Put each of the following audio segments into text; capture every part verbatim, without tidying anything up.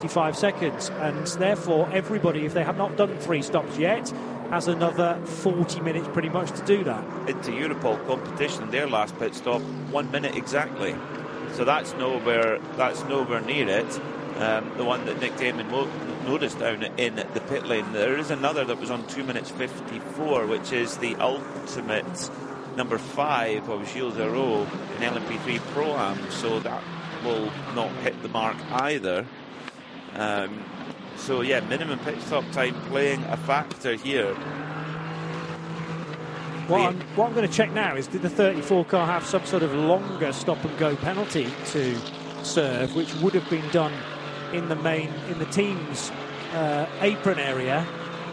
fifty-five seconds, and therefore everybody, if they have not done three stops yet, has another forty minutes pretty much to do that. Into Europol competition, their last pit stop, one minute exactly. So that's nowhere, that's nowhere near it. Um, the one that Nick Damon mo- noticed down in the pit lane. There is another that was on two minutes fifty-four, which is the ultimate number five of Gilles Zero in L M P three Pro-Am, so that will not hit the mark either. Um, so yeah, minimum pit stop time playing a factor here. What I'm, what I'm going to check now is, did the thirty-four car have some sort of longer stop and go penalty to serve, which would have been done in the main, in the team's uh, apron area.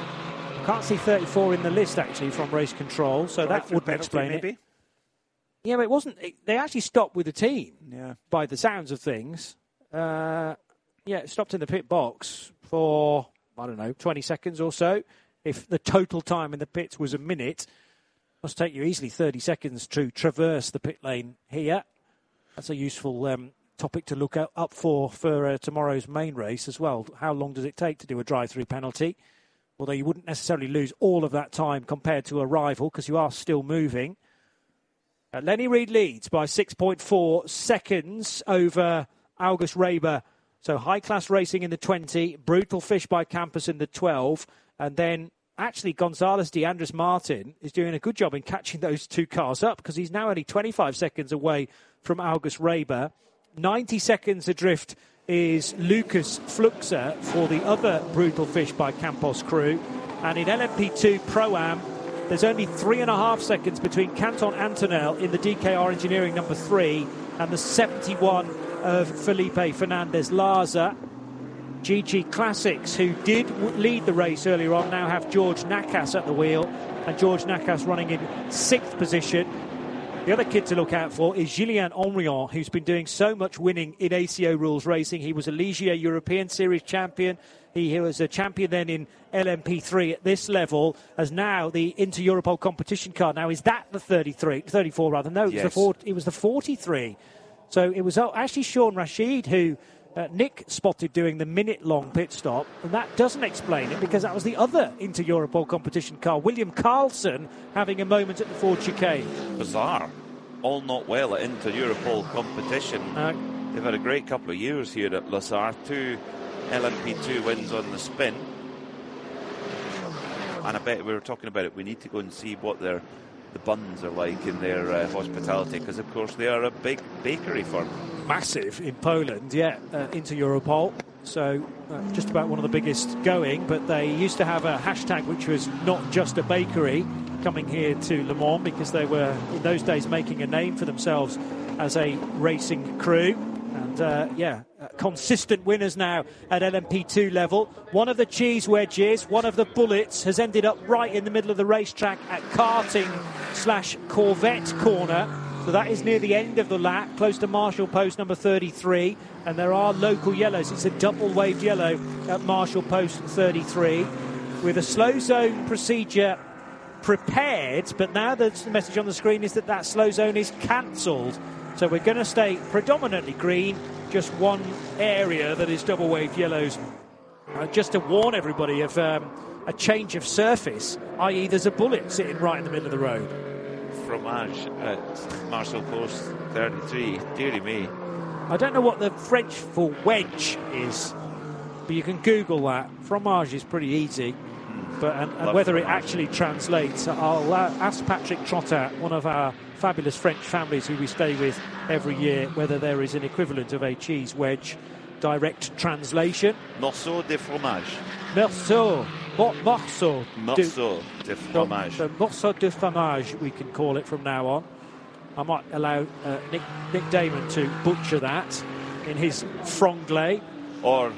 I can't see thirty-four in the list actually from race control, so that wouldn't penalty, explain maybe? it. Yeah, but it wasn't. It, they actually stopped with the team. Yeah. By the sounds of things, uh, yeah, it stopped in the pit box for I don't know twenty seconds or so. If the total time in the pits was a minute, must take you easily thirty seconds to traverse the pit lane here. That's a useful um, topic to look up for for uh, tomorrow's main race as well. How long does it take to do a drive-through penalty? Although you wouldn't necessarily lose all of that time compared to a rival because you are still moving. Uh, Lenny Reed leads by six point four seconds over August Reber. So high-class racing in the twenty, Brutal Fish by Campus in the twelve, and then actually Gonzalez de Andres Martin is doing a good job in catching those two cars up because he's now only twenty-five seconds away from August Reber. ninety seconds adrift is Lucas Fluxer for the other Brutal Fish by Campos crew. And in L M P two Pro-Am, there's only three and a half seconds between Canton Antonel in the D K R Engineering number three and the seventy-one of Felipe Fernandez Larza. G G Classics, who did lead the race earlier on, now have George Nakas at the wheel, and George Nakas running in sixth position. The other kid to look out for is Julien Henrion, who's been doing so much winning in A C O rules racing. He was a Ligier European Series champion. He was a champion then in L M P three at this level, as now the Inter-Europol competition car. Now, is that the thirty-three, thirty-four rather? No, it was, yes. the forty, it was the forty-three. So it was actually Sean Rashid who uh, Nick spotted doing the minute-long pit stop, and that doesn't explain it because that was the other Inter-Europol competition car, William Carlson, having a moment at the Ford chicane. Bizarre. All not well at Inter-Europol competition. Uh, They've had a great couple of years here at Lassar. Two L M P two wins on the spin. And I bet we were talking about it. We need to go and see what their the buns are like in their uh, hospitality, because of course they are a big bakery firm. Massive in Poland, yeah, uh, Inter-Europol. So uh, just about one of the biggest going, but they used to have a hashtag which was not just a bakery coming here to Le Mans, because they were in those days making a name for themselves as a racing crew. And uh, yeah, uh, consistent winners now at L M P two level. One of the cheese wedges, one of the bullets, has ended up right in the middle of the racetrack at karting slash Corvette corner. So that is near the end of the lap, close to Marshall post number thirty-three. And there are local yellows. It's a double waved yellow at Marshall post thirty-three with a slow zone procedure prepared. But now the message on the screen is that that slow zone is cancelled. So we're going to stay predominantly green, just one area that is double waved yellows. Uh, just to warn everybody of um, a change of surface, that is there's a bullet sitting right in the middle of the road. Fromage at Marshall Post thirty-three, dearie me. I don't know what the French for wedge is, but you can Google that. Fromage is pretty easy, but and, and whether fromage. It actually translates, I'll uh, ask Patrick Trottat, one of our fabulous French families who we stay with every year, whether there is an equivalent of a cheese wedge direct translation. Morceau de fromage. Morceau. What morceau? Morceau de fromage. The, the morceau de fromage, we can call it from now on. I might allow uh, Nick, Nick Damon to butcher that in his franglais. Or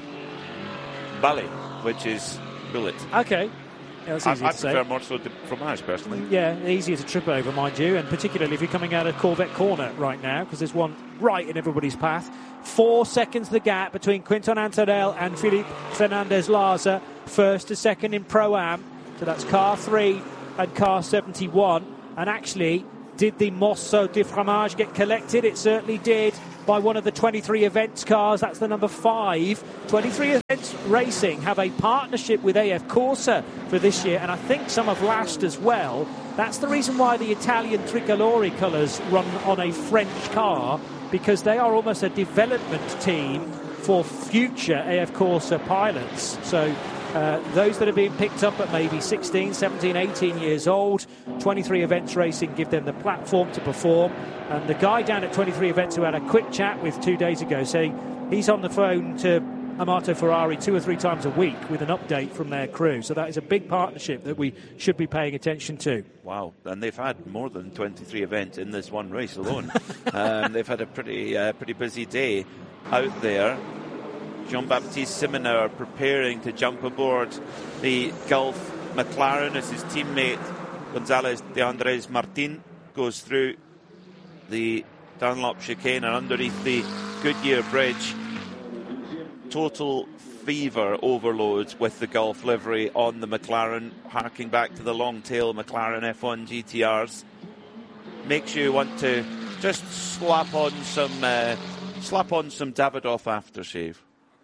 ballet, which is bullet. Okay. Yeah, that's easy I, I to prefer say. morceau de fromage, personally. Yeah, easier to trip over, mind you, and particularly if you're coming out of Corvette corner right now, because there's one right in everybody's path. Four seconds the gap between Quinton Antonel and Philippe Fernandez Larza, first to second in Pro-Am. So that's car three and car seventy-one. And actually, did the morceau de fromage get collected? It certainly did. by one of the twenty-three Events cars. That's the number five. twenty-three Events Racing have a partnership with A F Corsa for this year, and I think some of last as well. That's the reason why the Italian Tricolore colours run on a French car, because they are almost a development team for future A F Corsa pilots. So uh, those that are being picked up at maybe sixteen, seventeen, eighteen years old, twenty-three Events Racing give them the platform to perform. And the guy down at twenty-three Events who had a quick chat with two days ago saying he's on the phone to Amato Ferrari two or three times a week with an update from their crew. So that is a big partnership that we should be paying attention to. Wow, and they've had more than twenty-three events in this one race alone. um, they've had a pretty uh, pretty busy day out there. Jean-Baptiste Simoneur preparing to jump aboard the Gulf McLaren as his teammate Gonzalez de Andres Martin goes through the Dunlop chicane and underneath the Goodyear Bridge. Total fever overload with the Gulf livery on the McLaren, harking back to the long-tail McLaren F one G T Rs. Makes you want to just slap on some uh, slap on some Davidoff aftershave,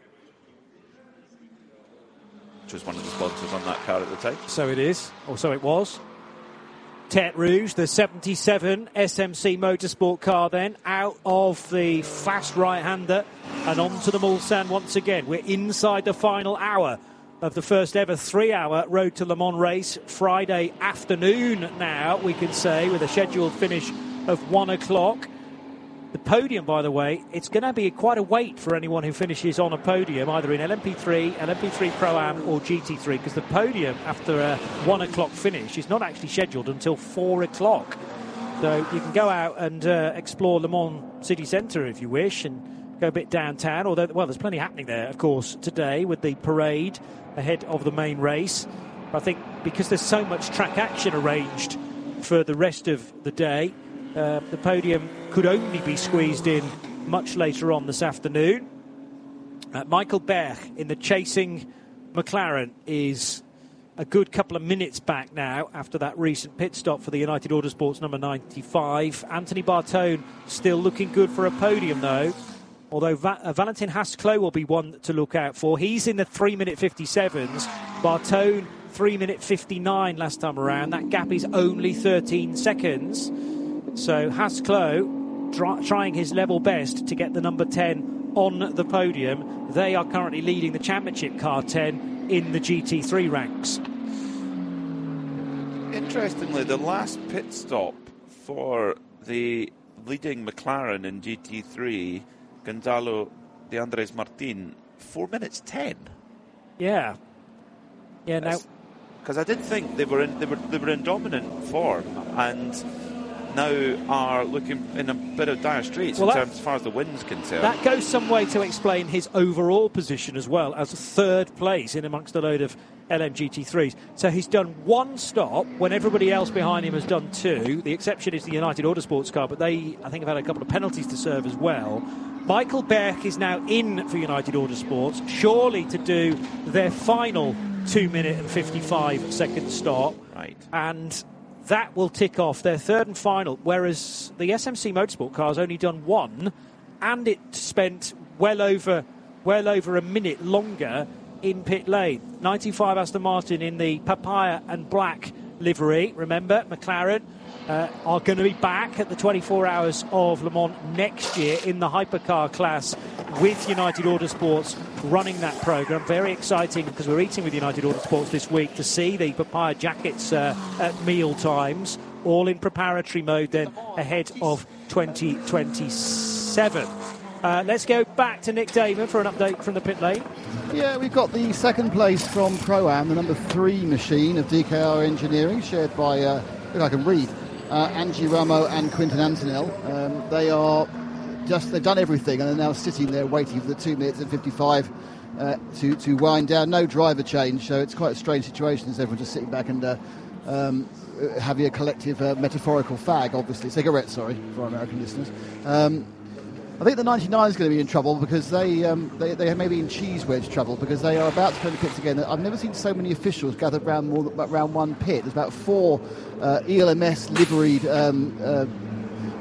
which was one of the sponsors on that car at the time. So it is, or so it was. Tête Rouge, the seventy-seven S M C Motorsport car then, out of the fast right-hander and onto the Mulsanne once again. We're inside the final hour of the first ever three-hour Road to Le Mans race. Friday afternoon now, we can say, with a scheduled finish of one o'clock. The podium, by the way, it's going to be quite a wait for anyone who finishes on a podium, either in L M P three, L M P three Pro-Am or G T three, because the podium after a one o'clock finish is not actually scheduled until four o'clock. So you can go out and uh, explore Le Mans City Centre if you wish and go a bit downtown, although, well, there's plenty happening there, of course, today with the parade ahead of the main race. But I think because there's so much track action arranged for the rest of the day, Uh, the podium could only be squeezed in much later on this afternoon. Uh, Michael Berg in the chasing McLaren is a good couple of minutes back now after that recent pit stop for the United Autosports number ninety-five. Anthony Bartone still looking good for a podium though, although Va- uh, Valentin Haas-Clos will be one to look out for. He's in the three minute fifty-sevens. Bartone three minute fifty-nine last time around. That gap is only thirteen seconds. So Haas-Clos try, trying his level best to get the number ten on the podium. They are currently leading the championship car ten in the G T three ranks. Interestingly, the last pit stop for the leading McLaren in G T three, Gonzalo de Andres Martin, four minutes ten. Yeah, yeah. Now, because I did think they were in they were they were in dominant form and now are looking in a bit of dire straits well, in terms as far as the wind's concerned. That goes some way to explain his overall position as well, as third place in amongst a load of L M G T threes. So he's done one stop when everybody else behind him has done two. The exception is the United Autosports car, but they, I think, have had a couple of penalties to serve as well. Michael Berg is now in for United Autosports, surely to do their final two minute and fifty-five second stop. Right. And that will tick off their third and final, whereas the S M C Motorsport car has only done one, and it spent well over well over a minute longer in pit lane. ninety-five Aston Martin in the papaya and black livery. Remember, McLaren uh, are going to be back at the twenty-four Hours of Le Mans next year in the hypercar class with United Autosports running that programme. Very exciting because we're eating with United Autosports this week to see the papaya jackets uh, at meal times, all in preparatory mode then ahead of twenty twenty-seven. Uh, let's go back to Nick Damon for an update from the pit lane. Yeah, we've got the second place from Pro-Am, the number three machine of D K R Engineering, shared by, uh, if I can read, uh, Angie Ramo and Quinton Antonell. Um, they are just, they've done everything and are now sitting there waiting for the two minutes and fifty-five uh, to, to wind down. No driver change, so it's quite a strange situation as everyone just sitting back and uh, um, having a collective uh, metaphorical fag, obviously, cigarette, sorry, for our American listeners. Um, I think the ninety-nine is going to be in trouble because they, um, they they may be in cheese wedge trouble because they are about to go to pits again. I've never seen so many officials gathered around more than around one pit. There's about four uh, E L M S liveried um, uh,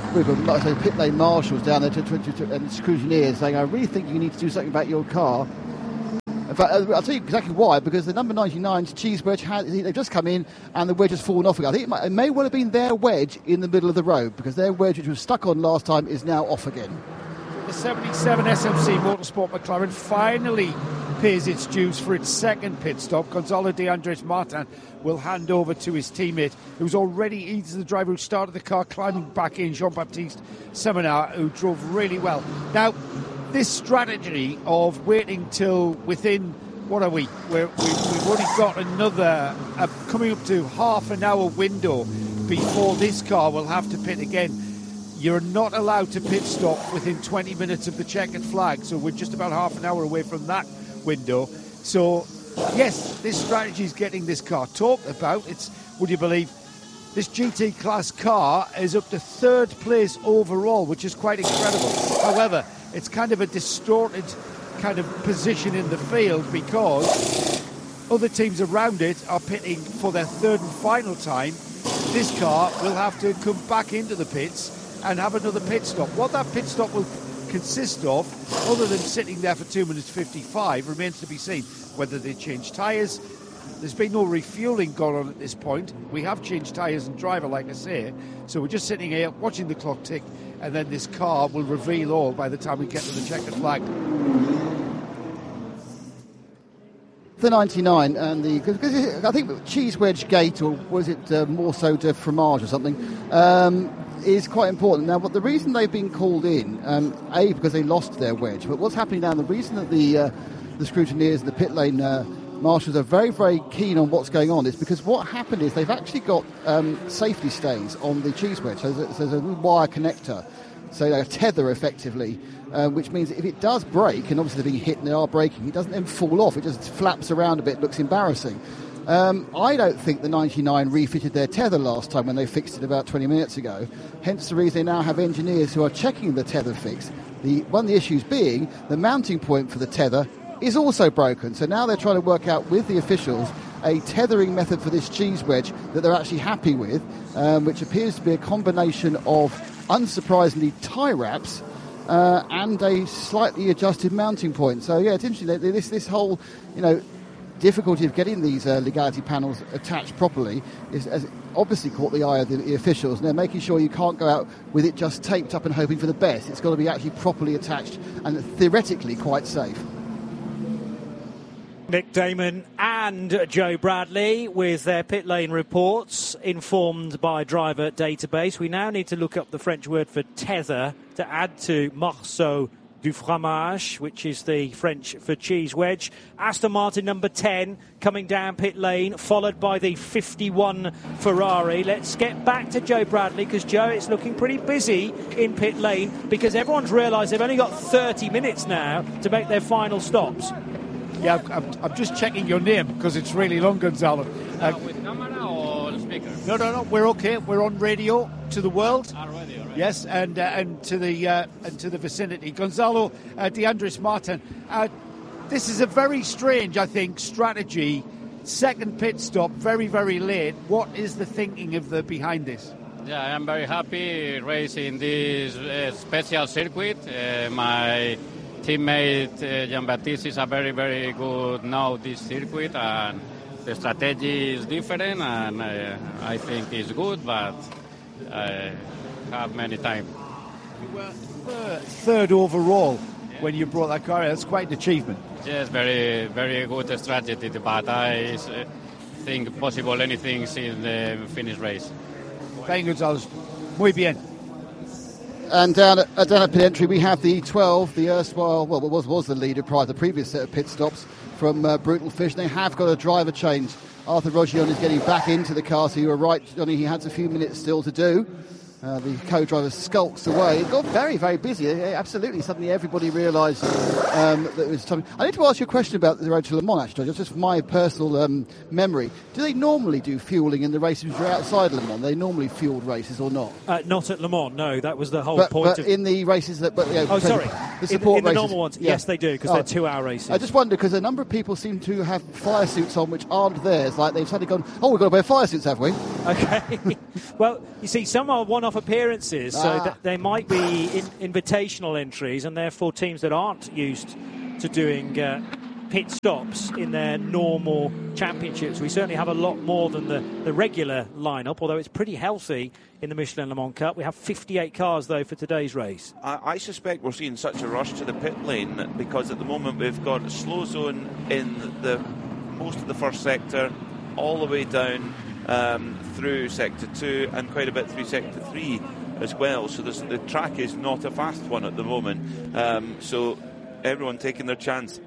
we've got like I say, pit lane marshals down there to, to, to, to, and scrutineers saying, I really think you need to do something about your car. In fact, I'll tell you exactly why, because the number ninety-nine's cheese wedge, had, they've just come in and the wedge has fallen off again. I think it, might, it may well have been their wedge in the middle of the road, because their wedge, which was stuck on last time, is now off again. The seventy-seven S M C Motorsport McLaren finally pays its dues for its second pit stop. Gonzalo de Andres Martin will hand over to his teammate, who's already, he's the driver who started the car, climbing back in, Jean-Baptiste Seminar, who drove really well. Now, this strategy of waiting till within, what are we? We're, we, we've only got another, uh, coming up to half an hour window before this car will have to pit again. You're not allowed to pit stop within twenty minutes of the checkered flag, so we're just about half an hour away from that window. So, yes, this strategy is getting this car talked about. It's, would you believe, this G T class car is up to third place overall, which is quite incredible. However, it's kind of a distorted kind of position in the field because other teams around it are pitting for their third and final time. This car will have to come back into the pits and have another pit stop. What that pit stop will consist of, other than sitting there for two minutes fifty-five, remains to be seen. Whether they change tyres, there's been no refuelling gone on at this point. We have changed tyres and driver, like I say, so we're just sitting here watching the clock tick, and then this car will reveal all by the time we get to the checkered flag. The ninety-nine and the, because I think cheese wedge gate, or was it uh, morceau de fromage or something, um, is quite important. Now, but the reason they've been called in, um, A, because they lost their wedge, but what's happening now, the reason that the uh, the scrutineers and the pit lane uh, marshals are very, very keen on what's going on is because what happened is they've actually got um, safety stays on the cheese wedge. So there's, there's a wire connector, so a tether effectively, uh, which means if it does break, and obviously they're being hit and they are breaking, it doesn't then fall off, it just flaps around a bit, looks embarrassing. Um, I don't think the ninety-nine refitted their tether last time when they fixed it about twenty minutes ago, hence the reason they now have engineers who are checking the tether fix. The, one of the issues being the mounting point for the tether is also broken, so now they're trying to work out with the officials a tethering method for this cheese wedge that they're actually happy with, um, which appears to be a combination of, unsurprisingly, tie wraps uh, and a slightly adjusted mounting point. So yeah, it's interesting. This this whole, you know, difficulty of getting these uh, legality panels attached properly is has obviously caught the eye of the, the officials, and they're making sure you can't go out with it just taped up and hoping for the best. It's got to be actually properly attached and theoretically quite safe. Nick Damon and Joe Bradley with their pit lane reports informed by driver database. We now need to look up the French word for tether to add to morceau du fromage, which is the French for cheese wedge. Aston Martin number ten coming down pit lane, followed by the fifty-one Ferrari. Let's get back to Joe Bradley, because Joe, it's looking pretty busy in pit lane because everyone's realised they've only got thirty minutes now to make their final stops. Yeah, I'm, I'm just checking your name because it's really long, Gonzalo. Uh, with camera or speaker? No, no, no. We're okay. We're on radio to the world. Ah, radio, right. Yes, and uh, and to the uh, and to the vicinity. Gonzalo uh, de Andres Martin. Uh, this is a very strange, I think, strategy. Second pit stop, very, very late. What is the thinking of the behind this? Yeah, I am very happy racing this uh, special circuit. Uh, my teammate uh, Jean-Baptiste is a very, very good now this circuit, and the strategy is different, and uh, I think it's good, but I have many time. You were third, third overall when you brought that car. That's quite an achievement. Yes, very, very good strategy, but I uh, think possible anything in the finish race. Thank you, Gonzalo. Muy bien. And down at, uh, down at pit entry, we have the twelve, the erstwhile, well, it was, was the leader prior to the previous set of pit stops from uh, Brutal Fish. They have got a driver change. Arthur Rogion is getting back into the car, so you were right, Johnny, he has a few minutes still to do. Uh, the co-driver skulks away. It got very, very busy. Absolutely. Suddenly everybody realised um, that it was time. I need to ask you a question about the road to Le Mans, actually, just from my personal um, memory. Do they normally do fuelling in the races which are outside Le Mans? They normally fueled races or not? Uh, not at Le Mans, no. That was the whole but, point but of... in the races that... But, you know, oh, sorry. The support in, in the races, normal ones, yeah. Yes, they do, because oh. they're two-hour races. I just wonder, because a number of people seem to have fire suits on which aren't theirs. Like they've suddenly gone, oh, we've got to wear fire suits, have we? Okay. Well, you see, some are one-off one-off appearances, Ah. so that they might be in, invitational entries, and therefore teams that aren't used to doing uh, pit stops in their normal championships. We certainly have a lot more than the, the regular lineup, although it's pretty healthy in the Michelin Le Mans Cup. We have fifty-eight cars, though, for today's race. I, I suspect we're seeing such a rush to the pit lane because at the moment we've got a slow zone in the most of the first sector, all the way down um, through sector two and quite a bit through sector three as well. So this, the track is not a fast one at the moment. Um, so everyone taking their chance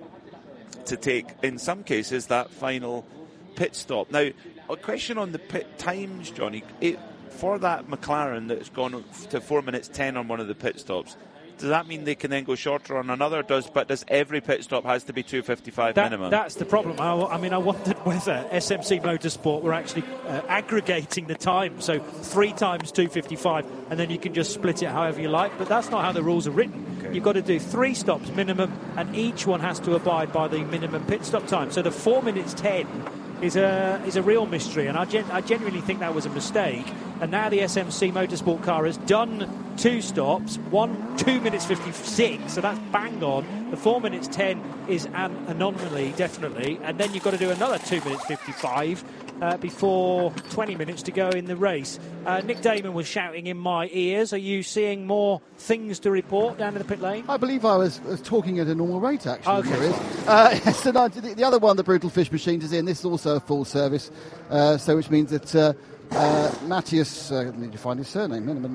to take, in some cases, that final pit stop. Now, a question on the pit times, Johnny. It, for that McLaren that's gone to four minutes ten on one of the pit stops, does that mean they can then go shorter on another? Does but does every pit stop has to be two fifty-five That, minimum? that's the problem. I, I mean, I wondered whether S M C Motorsport were actually uh, aggregating the time, so three times two fifty-five, and then you can just split it however you like. But that's not how the rules are written. Okay. You've got to do three stops minimum, and each one has to abide by the minimum pit stop time. So the four minutes ten is a is a real mystery, and I, gen- I genuinely think that was a mistake. And now the S M C Motorsport car has done two stops, one two minutes fifty-six, so that's bang on. The four minutes ten is an anomaly, definitely, and then you've got to do another two minutes fifty-five uh, before twenty minutes to go in the race. Uh, Nick Damon was shouting in my ears. Are you seeing more things to report down in the pit lane? I believe I was, was talking at a normal rate, actually. Okay. There is. Uh, so no, the, the other one, the Brutal Fish Machines, is in. This is also a full service, uh, so which means that uh, uh, Matthias, uh, I need to find his surname, number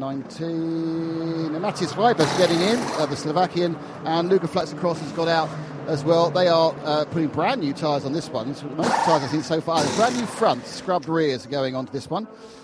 nineteen, uh, Matthias Weiber's getting in, uh, the Slovakian, and Luca Flaxacross has got out as well. They are uh, putting brand new tyres on this one. It's the most tyres I've seen so far. The brand new fronts, scrubbed rears are going onto this one.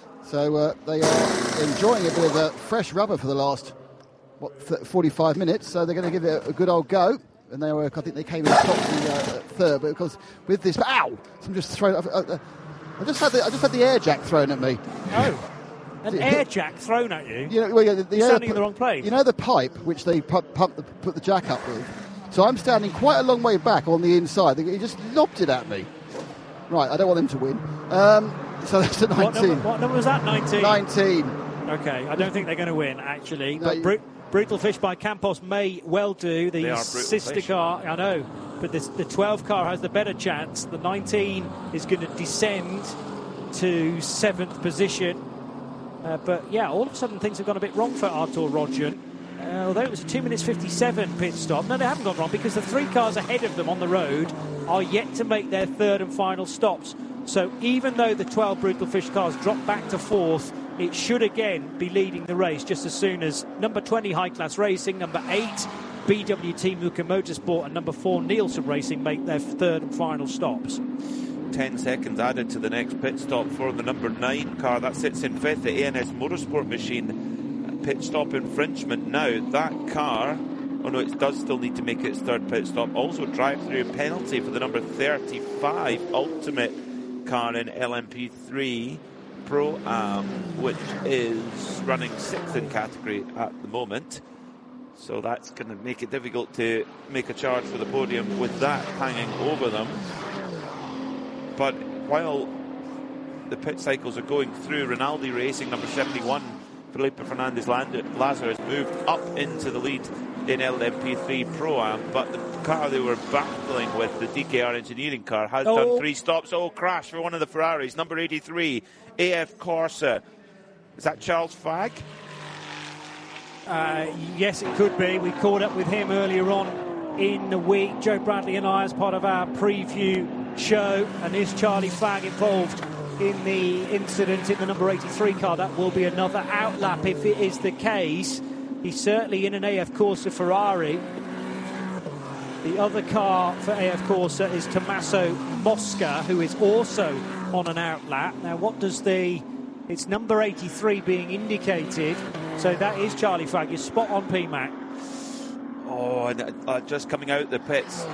So uh, they are enjoying a bit of uh, fresh rubber for the last what, forty-five minutes. So they're going to give it a, a good old go. And they were, I think they came in top the uh, third, but because with this, ow! Some just thrown. Uh, uh, I just had the I just had the air jack thrown at me. Oh, an air jack thrown at you? You know, well, yeah, the, the You're air, standing in the wrong place. You know the pipe which they pump, pump the, put the jack up with. So I'm standing quite a long way back on the inside. He just lobbed it at me. Right, I don't want them to win. Um, so that's a nineteen. What number, what number was that? nineteen. nineteen. Okay, I don't think they're going to win, actually. No, but you- Bru- Brutal Fish by Campos may well do. They The are Brutal sister Fish. car, I know, but this, the twelve car has the better chance. The nineteen is going to descend to seventh position. Uh, but yeah, all of a sudden things have gone a bit wrong for Artur Rodjan. Uh, although it was a two minutes fifty-seven pit stop. No, they haven't gone wrong because the three cars ahead of them on the road are yet to make their third and final stops. So even though the twelve Brutal Fish cars drop back to fourth, it should again be leading the race just as soon as number twenty High Class Racing, number eight B W T Muka Motorsport and number four Nielsen Racing make their third and final stops. ten seconds added to the next pit stop for the number nine car. That sits in fifth, the A N S Motorsport machine. Pit stop infringement now. That car, oh no, it does still need to make its third pit stop. Also drive-through penalty for the number thirty-five Ultimate car in L M P three Pro-Am, which is running sixth in category at the moment. So that's going to make it difficult to make a charge for the podium with that hanging over them. But while the pit cycles are going through, Rinaldi Racing, number seventy-one, Felipe Fernandez Lazar has moved up into the lead in L M P three Pro-Am, but the car they were battling with, the D K R Engineering car, has Oh. done three stops. Oh, crash for one of the Ferraris, number eighty-three, A F Corsa. Is that Charles Fagg? Uh, yes, it could be. We caught up with him earlier on in the week, Joe Bradley and I, as part of our preview show. And is Charlie Fagg involved in the incident in the number eighty-three car? That will be another outlap if it is the case. He's certainly in an A F Corsa Ferrari. The other car for A F Corsa is Tommaso Mosca, who is also on an outlap. Now, what does the... It's number eighty-three being indicated. So that is Charlie Fagg. You're spot on, P Mac. Oh, and uh, just coming out the pits.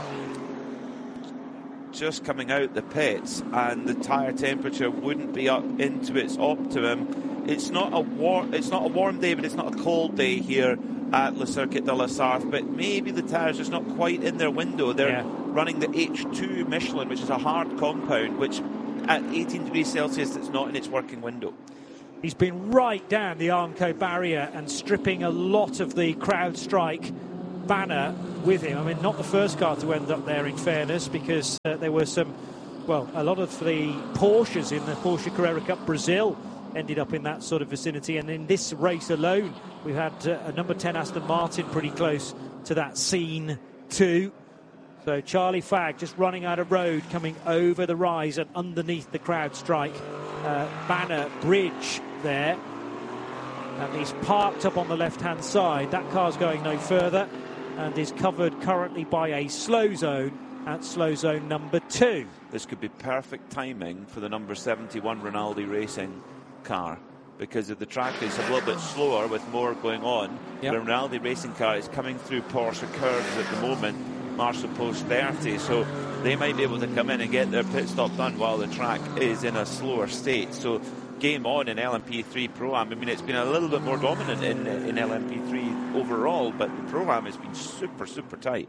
Just coming out the pits, and the tyre temperature wouldn't be up into its optimum. It's not a warm. It's not a warm day, but it's not a cold day here at Le Circuit de la Sarthe. But maybe the tyres just not quite in their window. They're Yeah. running the H two Michelin, which is a hard compound, which at eighteen degrees Celsius, it's not in its working window. He's been right down the Armco barrier and stripping a lot of the CrowdStrike banner with him. I mean, not the first car to end up there, in fairness, because uh, there were some, well, a lot of the Porsches in the Porsche Carrera Cup Brazil ended up in that sort of vicinity. And in this race alone, we've had uh, a number ten Aston Martin pretty close to that scene too. So Charlie Fagg just running out of road, coming over the rise and underneath the CrowdStrike uh, banner bridge there. And he's parked up on the left-hand side. That car's going no further and is covered currently by a slow zone at slow zone number two. This could be perfect timing for the number seventy-one Rinaldi Racing car, because if the track is a little bit slower with more going on, yep. The Rinaldi Racing car is coming through Porsche curves at the moment, Marshall Post thirty, so they might be able to come in and get their pit stop done while the track is in a slower state. So game on in L M P three Pro-Am. I mean, it's been a little bit more dominant in, in L M P three overall, but the Pro-Am has been super, super tight.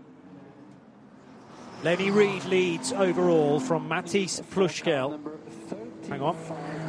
Lenny Reed leads overall from Matisse Plushkel. Hang on.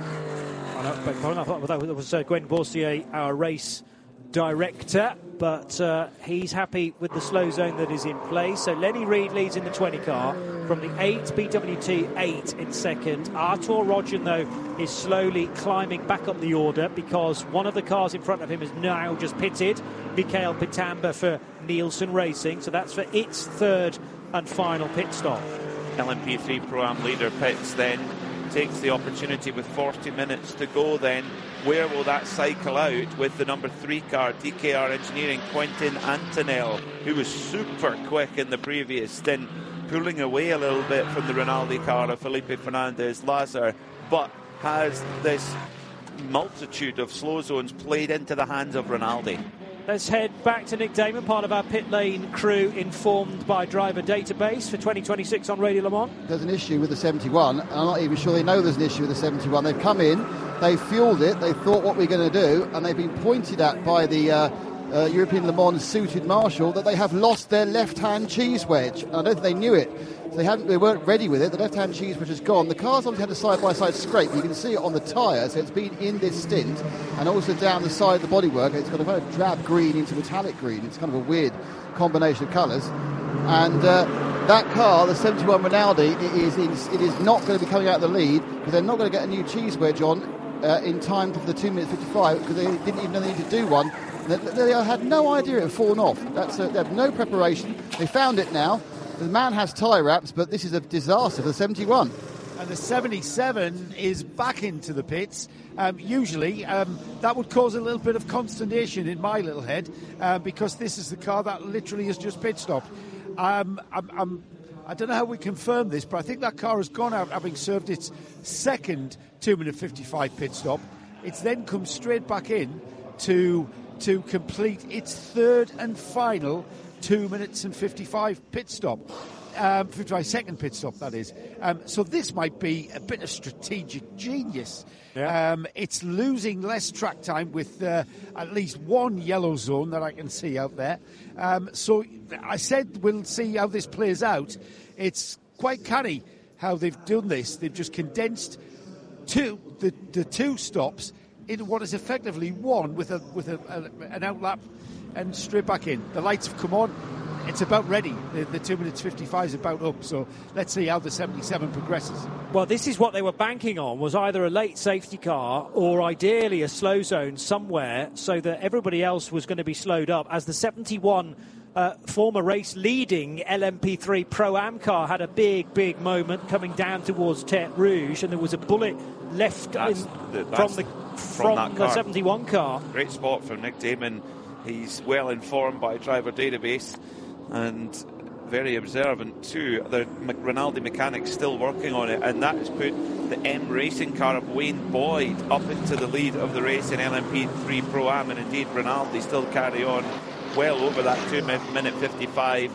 Oh, no, beg pardon, I thought that was uh, Gwen Boursier, our race director, but uh, he's happy with the slow zone that is in place. So Lenny Reed leads in the twenty car from the eight, B W T eight in second. Artur Rodgen, though, is slowly climbing back up the order because one of the cars in front of him is now just pitted, Mikael Pitamba for Nielsen Racing, so that's for its third and final pit stop. L M P three Pro-Am leader pits then, takes the opportunity with forty minutes to go then. Where will that cycle out with the number three car, D K R Engineering, Quentin Antonell, who was super quick in the previous stint, pulling away a little bit from the Rinaldi car of Felipe Fernandez Lazar, but has this multitude of slow zones played into the hands of Rinaldi. Let's head back to Nick Damon, part of our pit lane crew, informed by driver database for twenty twenty-six on Radio Le Mans. There's an issue with the seventy-one, and I'm not even sure they know there's an issue with the seventy-one. They've come in, they've fueled it, they thought what we're going to do, and they've been pointed at by the uh, uh, European Le Mans suited marshal that they have lost their left-hand cheese wedge. And I don't think they knew it. They haven't. They weren't ready with it. The left-hand cheese wedge has gone. The car's obviously had a side-by-side scrape. You can see it on the tyre, so it's been in this stint, and also down the side of the bodywork. It's got a kind of drab green into metallic green. It's kind of a weird combination of colours. And uh, that car, the seventy-one Rinaldi, it is it is not going to be coming out of the lead because they're not going to get a new cheese wedge on uh, in time for the two minutes fifty-five because they didn't even know they needed to do one. They, they had no idea it had fallen off. That's a, they have no preparation. They found it now. The man has tyre wraps, but this is a disaster for the seventy-one. And the seventy-seven is back into the pits. Um, usually, um, that would cause a little bit of consternation in my little head uh, because this is the car that literally has just pit stopped. Um, I'm, I'm, I don't know how we confirm this, but I think that car has gone out having served its second two minute fifty-five pit stop. It's then come straight back in to to complete its third and final two minutes and fifty-five pit stop. Um, fifty-five second pit stop, that is. Um, so this might be a bit of strategic genius. Yeah. Um, it's losing less track time with uh, at least one yellow zone that I can see out there. Um, so I said we'll see how this plays out. It's quite canny how they've done this. They've just condensed two the, the two stops into what is effectively one with a with a, a, an outlap and straight back in. The lights have come on. It's about ready. The, the two minutes fifty-five is about up. So let's see how the seventy-seven progresses. Well, this is what they were banking on, was either a late safety car or ideally a slow zone somewhere so that everybody else was going to be slowed up. As the seventy-one uh, former race leading L M P three Pro-Am car had a big, big moment coming down towards Tête Rouge, and there was a bullet left in, the, from the from, from the seventy-one car. Great spot for Nick Damon. He's well informed by driver database and very observant too. The Rinaldi mechanics still working on it, and that has put the M Racing car of Wayne Boyd up into the lead of the race in L M P three Pro-Am, and indeed Rinaldi still carry on well over that two minute fifty-five.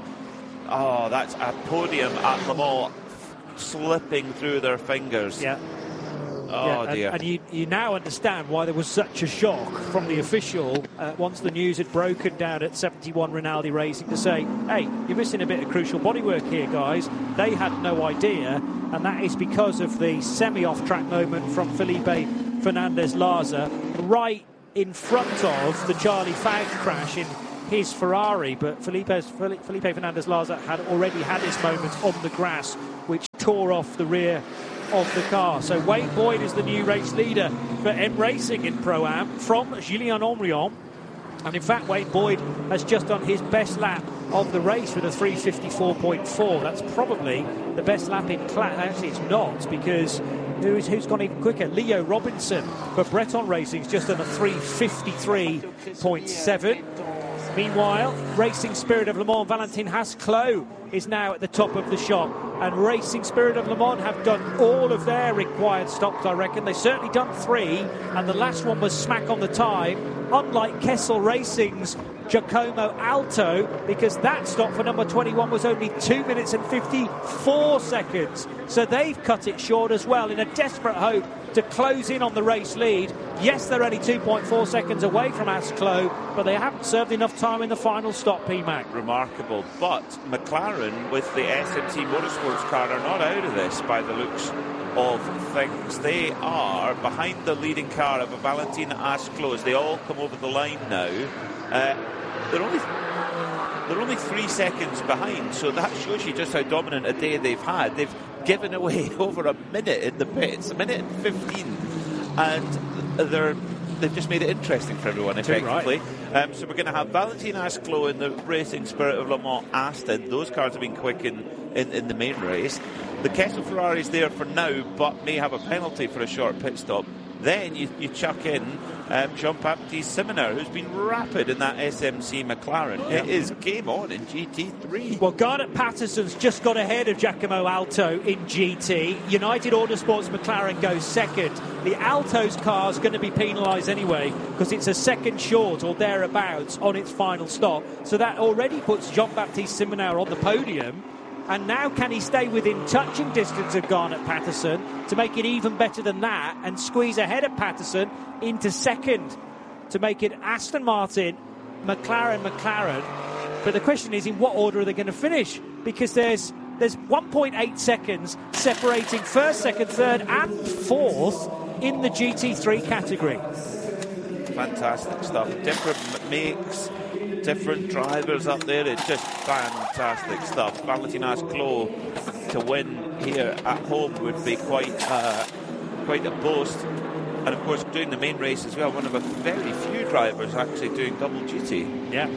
Oh, that's a podium at Le Mans slipping through their fingers. Yeah. Oh, yeah, and, dear. And you, you now understand why there was such a shock from the official uh, once the news had broken down at seventy-one Rinaldi Racing to say, hey, you're missing a bit of crucial bodywork here, guys. They had no idea, and that is because of the semi-off-track moment from Felipe Fernandez Laza, right in front of the Charlie Fagg crash in his Ferrari, but Felipe, Felipe Fernandez Laza had already had his moment on the grass, which tore off the rear of the car. So Wayne Boyd is the new race leader for M Racing in Pro-Am from Julien Omrion. And in fact, Wayne Boyd has just done his best lap of the race with a three fifty-four point four. That's probably the best lap in class. Actually, it's not, because who's, who's gone even quicker? Leo Robinson for Breton Racing's just done a three fifty-three point seven. Meanwhile, Racing Spirit of Le Mans, Valentin Haas-Clos is now at the top of the shop. And Racing Spirit of Le Mans have done all of their required stops, I reckon. They've certainly done three, and the last one was smack on the time, unlike Kessel Racing's Giacomo Alto, because that stop for number twenty-one was only two minutes and fifty-four seconds. So they've cut it short as well in a desperate hope to close in on the race lead. Yes, they're only two point four seconds away from Haas-Clos, but they haven't served enough time in the final stop, P MAC. Remarkable. But McLaren, with the S M T Motorsports car, are not out of this by the looks of things. They are behind the leading car of Valentin Haas-Clos. They all come over the line now. Uh, they're only they're only three seconds behind, so that shows you just how dominant a day they've had. They've given away over a minute in the pits, a minute and fifteen, and they're they've just made it interesting for everyone, effectively. Right. Um, so we're going to have Valentin Haas-Clos in the Racing Spirit of Le Mans Aston. Those cars have been quick in, in, in the main race. The Kessel Ferrari's there for now, but may have a penalty for a short pit stop. Then you, you chuck in um, Jean-Baptiste Simoneau, who's been rapid in that S M C McLaren. Yeah. It is game on in G T three. Well, Garnet Patterson's just got ahead of Giacomo Alto in G T. United Autosports McLaren goes second. The Alto's car is going to be penalised anyway, because it's a second short or thereabouts on its final stop. So that already puts Jean-Baptiste Simoneau on the podium. And now can he stay within touching distance of Garnet Patterson to make it even better than that and squeeze ahead of Patterson into second to make it Aston Martin, McLaren, McLaren. But the question is, in what order are they going to finish? Because there's there's one point eight seconds separating first, second, third and fourth in the G T three category. Fantastic stuff. Different makes, different drivers up there. It's just fantastic stuff. Valentin Haas-Clos to win here at home would be quite uh, quite a boast. And of course, doing the main race as well, one of a very few drivers actually doing double duty. Yeah.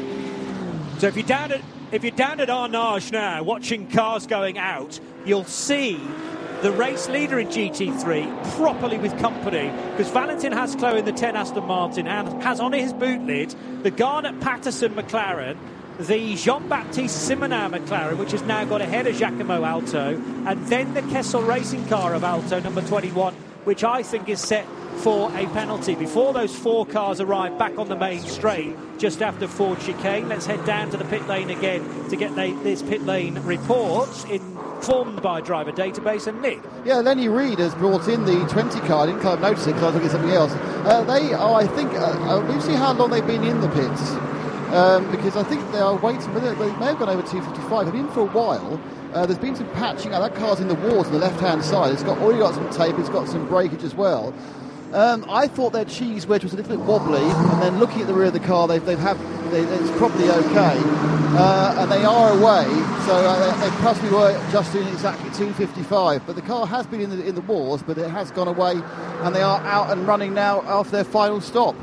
So if you're down at if you're down at Arnage now, watching cars going out, you'll see the race leader in G T three properly with company, because Valentin Haas-Clos in the ten Aston Martin and has on his boot lid the Garnet Patterson McLaren, the Jean-Baptiste Simoneau McLaren, which has now got ahead of Giacomo Alto, and then the Kessel Racing car of Alto, number twenty-one, which I think is set for a penalty. Before those four cars arrive back on the main straight, just after Ford chicane, let's head down to the pit lane again to get the, this pit lane report informed by driver database. And Nick. Yeah, Lenny Reed has brought in the twenty car. I didn't kind of notice it because I was looking at something else. Uh, they are, I think, uh, uh, we'll see how long they've been in the pits. Um, because I think they are waiting, they may have gone over two fifty-five. They've been for a while. Uh, there's been some patching. Oh, that car's in the walls on the left-hand side. It's got already got some tape. It's got some breakage as well. Um, I thought their cheese wedge was a little bit wobbly, and then looking at the rear of the car, they've, they've have they, it's probably okay, uh, and they are away. So uh, they possibly were just doing exactly two fifty-five. But the car has been in the in the wars, but it has gone away, and they are out and running now after their final stop.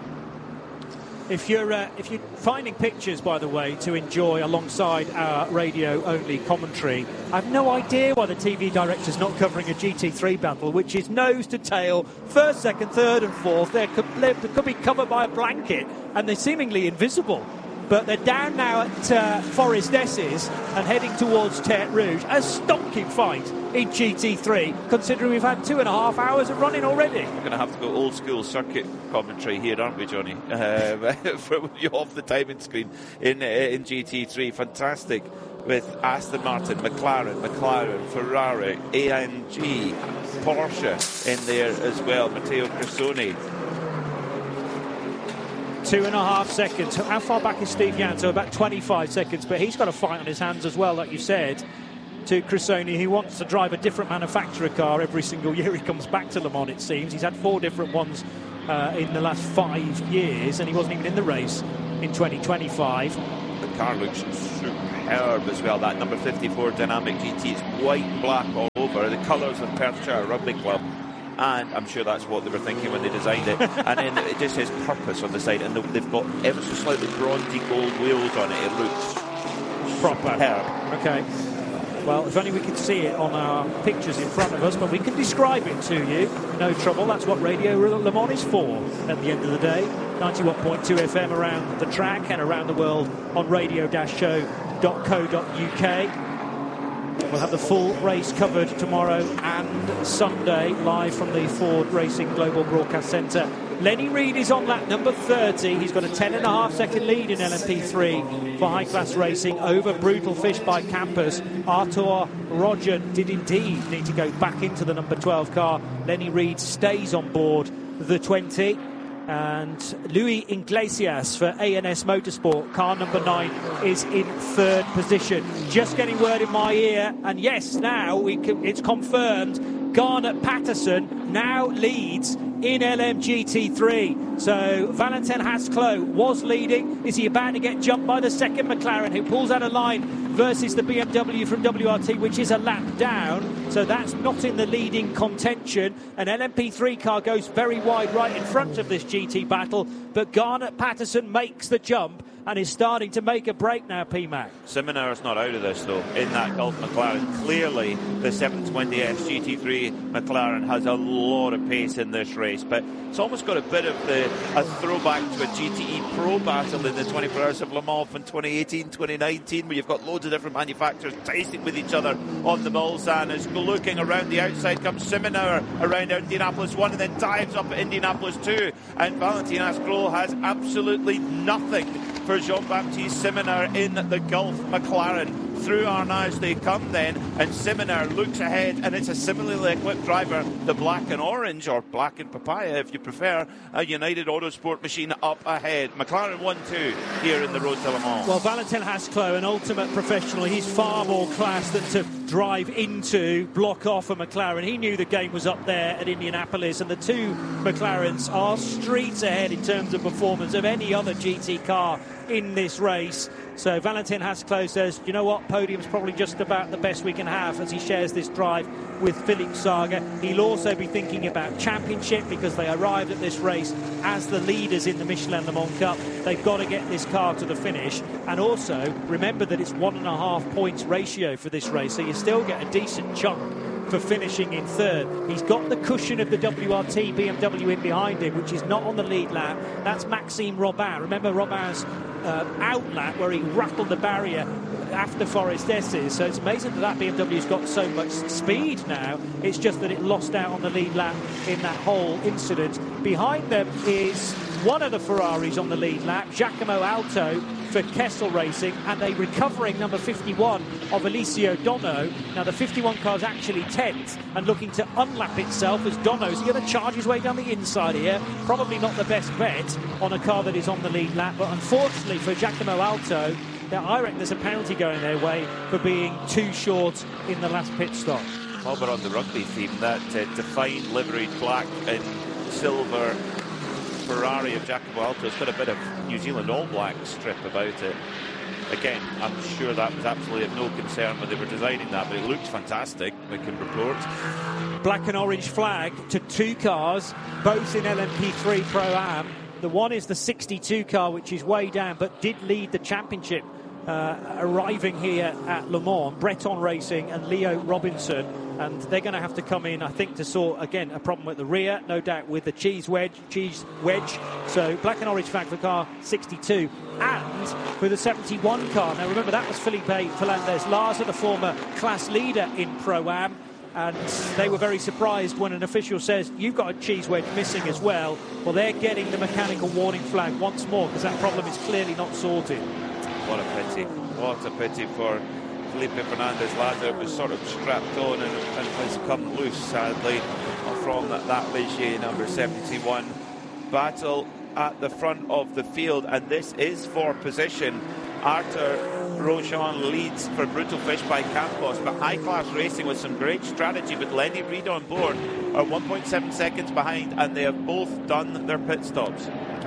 If you're uh, if you're finding pictures, by the way, to enjoy alongside our radio-only commentary, I've no idea why the T V director's not covering a G T three battle, which is nose to tail, first, second, third and fourth. They could, they could be covered by a blanket, and they're seemingly invisible. But they're down now at uh, Forest Esses and heading towards Tertre Rouge. A stonking fight in G T three, considering we've had two and a half hours of running already. We're going to have to go old school circuit commentary here, aren't we, Johnny? Uh, for you off the timing screen in uh, in G T three. Fantastic with Aston Martin, McLaren, McLaren, Ferrari, A M G, Porsche in there as well. Matteo Cressoni. Two and a half seconds. How far back is Steve Yanto? About twenty-five seconds, but he's got a fight on his hands as well, like you said, to Cressoni. He wants to drive a different manufacturer car every single year he comes back to Le Mans, it seems. He's had four different ones uh, in the last five years, and he wasn't even in the race in twenty twenty-five. The car looks superb as well. That number fifty-four Dynamic G T is white and black all over, the colours of Perthshire Rugby Club. And I'm sure that's what they were thinking when they designed it. And then it just says purpose on the side, and they've got ever so slightly bronzy gold wheels on it. It looks proper. Superb. Okay. Well, if only we could see it on our pictures in front of us, but we can describe it to you. No trouble. That's what Radio Le Mans is for at the end of the day. ninety-one point two F M around the track and around the world on radio dash show dot co dot U K. We'll have the full race covered tomorrow and Sunday, live from the Ford Racing Global Broadcast Centre. Lenny Reid is on lap number thirty. He's got a ten and a half second lead in L M P three for high-class racing over Brutal Fish by Campus. Artur Roger did indeed need to go back into the number twelve car. Lenny Reid stays on board the twenty. And Luis Iglesias for A N S Motorsport, car number nine, is in third position. Just getting word in my ear, and yes, now we can, it's confirmed, Garnet Patterson now leads in L M G T three. So Valentin Hasklow was leading. Is he about to get jumped by the second McLaren, who pulls out a line versus the B M W from W R T, which is a lap down? So that's not in the leading contention. An L M P three car goes very wide right in front of this G T battle, but Garnet Patterson makes the jump and is starting to make a break now, P Mac. Simoneur's not out of this, though, in that Gulf McLaren. Clearly, the seven twenty S G T three McLaren has a lot of pace in this race, but it's almost got a bit of the, a throwback to a G T E Pro battle in the twenty-four Hours of Le Mans from twenty eighteen twenty nineteen, where you've got loads of different manufacturers racing with each other on the Mulsanne. As looking around the outside comes Simoneur around Indianapolis one, and then dives up at Indianapolis two, and Valentin Hasklow has absolutely nothing for Jean-Baptiste Simoneur in the Gulf McLaren. Through Arnage they come then, and Simoneur looks ahead, and it's a similarly equipped driver, the black and orange, or black and papaya if you prefer, a United Autosport machine up ahead. McLaren one two here in the Road to Le Mans. Well, Valentin Hasklow, an ultimate professional, he's far more class than to drive into, block off a McLaren. He knew the game was up there at Indianapolis, and the two McLarens are streets ahead in terms of performance of any other G T car in this race. So Valentin Hasklow says, you know what, podium's probably just about the best we can have, as he shares this drive with Philippe Saga. He'll also be thinking about championship, because they arrived at this race as the leaders in the Michelin Le Mans Cup. They've got to get this car to the finish, and also remember that it's one and a half points ratio for this race, so you still get a decent chunk for finishing in third. He's got the cushion of the W R T B M W in behind him, which is not on the lead lap. That's Maxime Robin. Remember Robin's uh, out lap where he rattled the barrier after Forest S's. So it's amazing that that B M W's got so much speed now. It's just that it lost out on the lead lap in that whole incident. Behind them is one of the Ferraris on the lead lap, Giacomo Alto for Kessel Racing, and a recovering number fifty-one of Alessio Dono. Now the fifty-one car's actually tenth and looking to unlap itself as Dono's going to charge his way down the inside here. Probably not the best bet on a car that is on the lead lap, but unfortunately for Giacomo Alto, I reckon there's a penalty going their way for being too short in the last pit stop. While we're on the rugby theme, that uh, defined liveried black and silver Ferrari of Giacomo Alto's got a bit of New Zealand All Black strip about it. Again, I'm sure that was absolutely of no concern when they were designing that, but it looks fantastic, we can report. Black and orange flag to two cars, both in L M P three Pro-Am. The one is the sixty-two car, which is way down, but did lead the championship, uh, arriving here at Le Mans. Breton Racing and Leo Robinson. And they're going to have to come in, I think, to sort, again, a problem with the rear, no doubt, with the cheese wedge. cheese wedge. So black and orange flag for car sixty-two. And for the seventy-one car. Now, remember, that was Felipe Fernandez Larsa, the former class leader in Pro-Am. And they were very surprised when an official says, you've got a cheese wedge missing as well. Well, they're getting the mechanical warning flag once more, because that problem is clearly not sorted. What a pity. What a pity for Felipe Fernandez Larsa. It was sort of strapped on and, and has come loose, sadly, from that, that Ligier number seventy-one. Battle at the front of the field, and this is for position. Arthur Rochon leads for Brutal Fish by Campos, but High Class Racing with some great strategy with Lenny Reid on board are one point seven seconds behind, and they have both done their pit stops.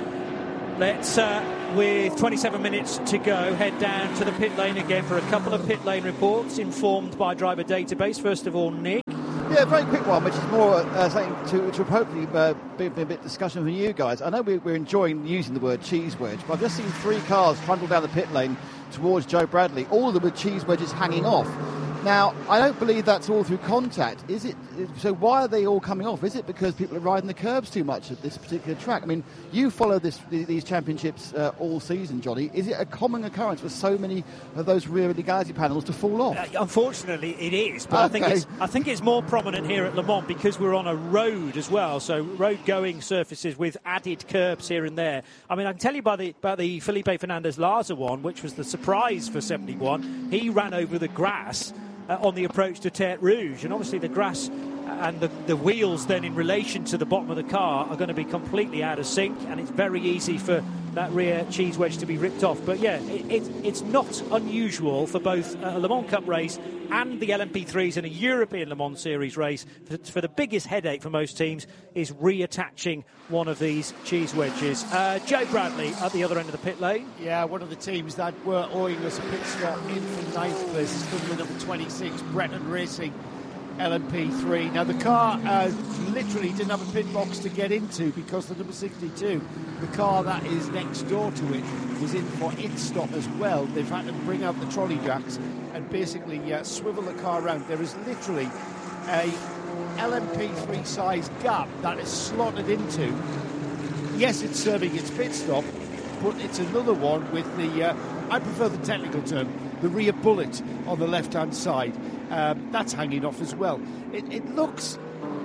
Let's, uh, with twenty-seven minutes to go, head down to the pit lane again for a couple of pit lane reports informed by Driver Database. First of all, Nick. Yeah, a very quick one, which is more uh, something to, to hopefully uh, be, be a bit discussion from you guys. I know we, we're enjoying using the word cheese wedge, but I've just seen three cars trundle down the pit lane towards Joe Bradley, all of them with cheese wedges hanging off. Now, I don't believe that's all through contact. Is it? So why are they all coming off? Is it because people are riding the curbs too much at this particular track? I mean, you follow this, these championships uh, all season, Johnny. Is it a common occurrence for so many of those rear legality panels to fall off? Uh, unfortunately, it is. But okay. I think it's I think it's more prominent here at Le Mans because we're on a road as well. So road-going surfaces with added curbs here and there. I mean, I can tell you about the, about the Felipe Fernandez-Larza one, which was the surprise for seventy-one. He ran over the grass Uh, on the approach to Tertre Rouge, and obviously the grass and the, the wheels then in relation to the bottom of the car are going to be completely out of sync, and it's very easy for that rear cheese wedge to be ripped off. But yeah, it, it, it's not unusual for both a Le Mans Cup race and the L M P threes in a European Le Mans Series race. For, for the biggest headache for most teams is reattaching one of these cheese wedges. Uh, Joe Bradley at the other end of the pit lane. Yeah, one of the teams that were owing us a pit stop in for ninth place is coming number twenty-six, Breton Racing, L M P three. Now, the car uh, literally didn't have a pit box to get into because the number sixty-two, the car that is next door to it, was in for its stop as well. They've had to bring out the trolley jacks and basically uh, swivel the car around. There is literally a L M P three size gap that is slotted into. Yes, it's serving its pit stop, but it's another one with the, uh, I prefer the technical term, the rear bullet on the left-hand side. Um, that's hanging off as well. It, it looks...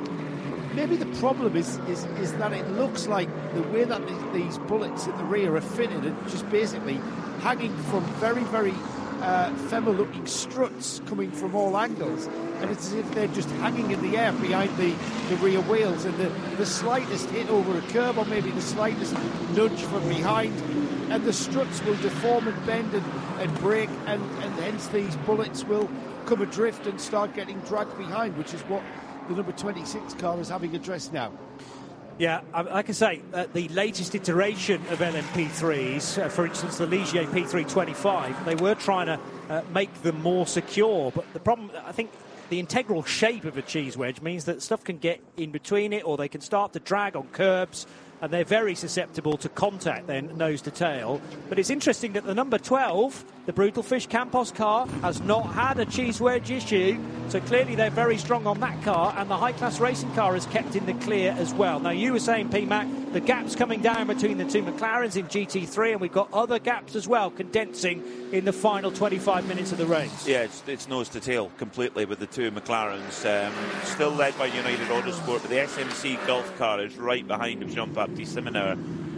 Maybe the problem is, is is that it looks like the way that these, these bullets in the rear are fitted and just basically hanging from very, very uh, femoral-looking struts coming from all angles. And it's as if they're just hanging in the air behind the, the rear wheels, and the, the slightest hit over a curb or maybe the slightest nudge from behind, and the struts will deform and bend and, and break, and, and hence these bullets will come adrift and start getting dragged behind, which is what the number twenty-six car is having addressed now. Yeah, like I say, uh, the latest iteration of L M P threes, uh, for instance, the Ligier P three twenty-five, they were trying to uh, make them more secure. But the problem, I think, the integral shape of a cheese wedge means that stuff can get in between it, or they can start to drag on curbs, and they're very susceptible to contact then, nose to tail. But it's interesting that the number twelve, the Brutal Fish Campos car, has not had a cheese wedge issue, so clearly they're very strong on that car, and the High Class Racing car is kept in the clear as well. Now, you were saying, P Mac, the gap's coming down between the two McLarens in G T three, and we've got other gaps as well condensing in the final twenty-five minutes of the race. Yeah, it's, it's nose to tail completely with the two McLarens. Um, still led by United Autosport, but the S M C Gulf car is right behind of Jean-Baptiste Simoneur.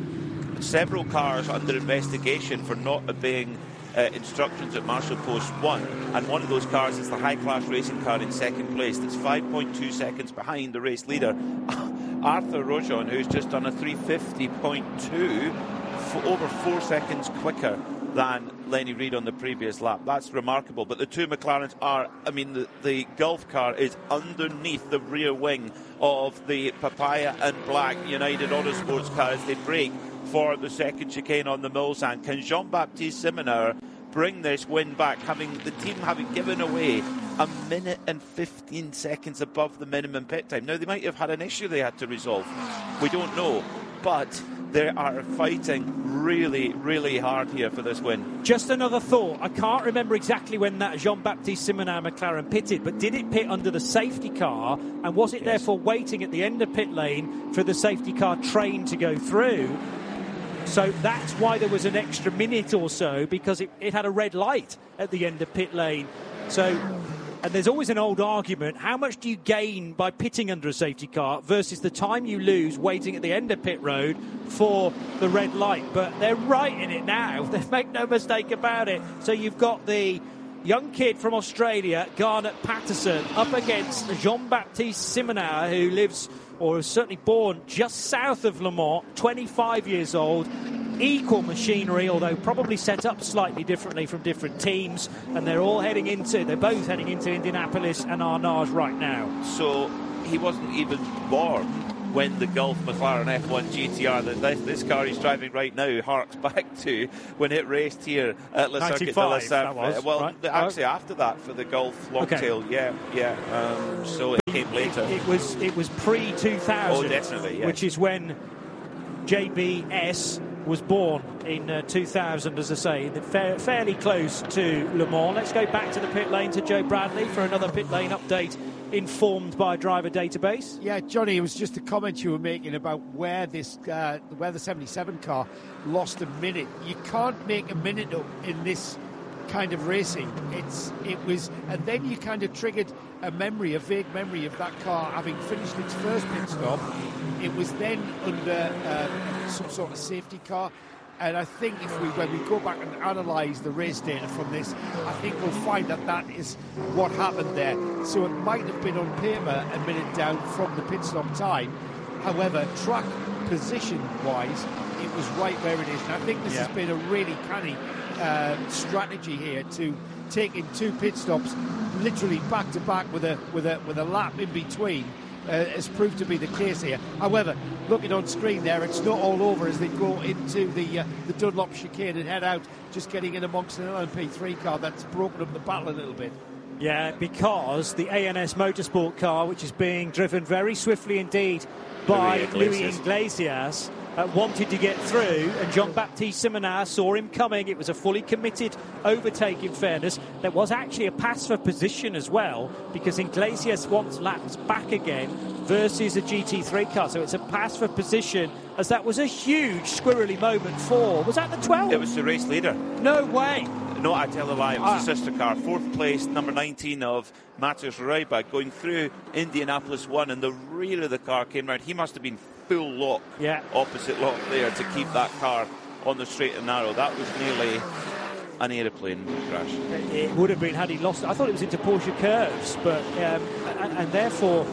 Several cars under investigation for not obeying uh, instructions at Marshal Post one, and one of those cars is the High Class Racing car in second place. That's five point two seconds behind the race leader, Arthur Rochon, who's just done a three fifty point two, f- over four seconds quicker than Lenny Reid on the previous lap. That's remarkable. But the two McLarens are, I mean, the, the Gulf car is underneath the rear wing of the Papaya and Black United Autosports car as they brake for the second chicane on the Mulsanne. Can Jean-Baptiste Simoneur bring this win back, having the team having given away a minute and fifteen seconds above the minimum pit time? Now, they might have had an issue they had to resolve. We don't know. But they are fighting really, really hard here for this win. Just another thought. I can't remember exactly when that Jean-Baptiste Simoneur McLaren pitted, but did it pit under the safety car? And was it yes. therefore waiting at the end of pit lane for the safety car train to go through? So that's why there was an extra minute or so, because it, it had a red light at the end of pit lane. So, and there's always an old argument, how much do you gain by pitting under a safety car versus the time you lose waiting at the end of pit road for the red light? But they're right in it now. They make no mistake about it. So you've got the young kid from Australia, Garnet Patterson, up against Jean-Baptiste Simoneur, who lives, or is certainly born, just south of Le Mans, twenty-five years old. equal machinery, although probably set up slightly differently from different teams, and they're all heading into, they're both heading into Indianapolis and Arnage right now. So he wasn't even born when the Gulf McLaren F one G T R, that this, this car he's driving right now, harks back to when it raced here at Le Circuit de la Sarthe. Well, right. actually, oh. after that for the Gulf Longtail, okay. yeah, yeah. Um, so it came later. It, it was it was pre two thousand. Oh, definitely, yes. Which is when J B S was born in uh, two thousand, as I say, fa- fairly close to Le Mans. Let's go back to the pit lane to Joe Bradley for another pit lane update, informed by Driver Database. Yeah, Johnny, it was just a comment you were making about where this uh, where the seventy-seven car lost a minute. You can't make a minute up in this kind of racing. It's it was, and then you kind of triggered a memory, a vague memory of that car having finished its first pit stop. It was then under uh, some sort of safety car. And I think if we, when we go back and analyse the race data from this, I think we'll find that that is what happened there. So it might have been on paper a minute down from the pit stop time. However, track position-wise, it was right where it is. And I think this yeah. has been a really canny uh, strategy here to take in two pit stops, literally back to back with a with a with a lap in between. Uh, has proved to be the case here. However, looking on screen there, it's not all over as they go into the uh, the Dunlop chicane and head out, just getting in amongst an L M P three car that's broken up the battle a little bit. Yeah, because the A N S Motorsport car, which is being driven very swiftly indeed by Louis Iglesias, Louis Iglesias uh, wanted to get through, and Jean-Baptiste Simonin saw him coming. It was a fully committed overtake, in fairness. There was actually a pass for position as well, because Iglesias wants laps back again versus a G T three car. So it's a pass for position, as that was a huge squirrely moment for, was that the twelve? It was the race leader. No way. No, I tell a lie. It was ah. a sister car. Fourth place, number nineteen of Matthias Reiba, going through Indianapolis one, and the rear of the car came round. He must have been full lock, yeah. opposite lock there to keep that car on the straight and narrow. That was nearly an aeroplane crash. It would have been had he lost it. I thought it was into Porsche curves, but um, and, and therefore